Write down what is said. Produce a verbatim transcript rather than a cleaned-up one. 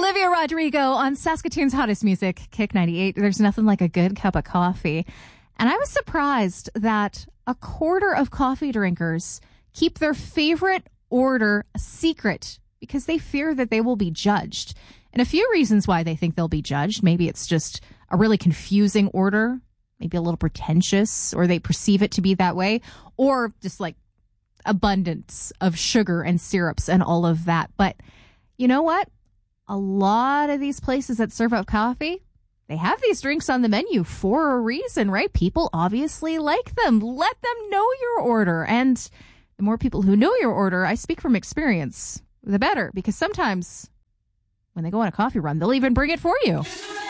Olivia Rodrigo on Saskatoon's hottest music, Kick ninety-eight. There's nothing like a good cup of coffee. And I was surprised that a quarter of coffee drinkers keep their favorite order a secret because they fear that they will be judged. And a few reasons why they think they'll be judged. Maybe it's just a really confusing order, maybe a little pretentious, or they perceive it to be that way, or just like abundance of sugar and syrups and all of that. But you know what? A lot of these places that serve up coffee, they have these drinks on the menu for a reason, right? People obviously like them. Let them know your order. And the more people who know your order, I speak from experience, the better. Because sometimes when they go on a coffee run, they'll even bring it for you.